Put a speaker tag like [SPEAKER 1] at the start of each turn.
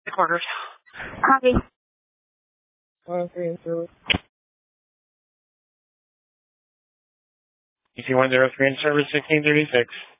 [SPEAKER 1] Quarters.
[SPEAKER 2] Copy.
[SPEAKER 3] 103 in service.
[SPEAKER 1] EC 103 in service, 1636.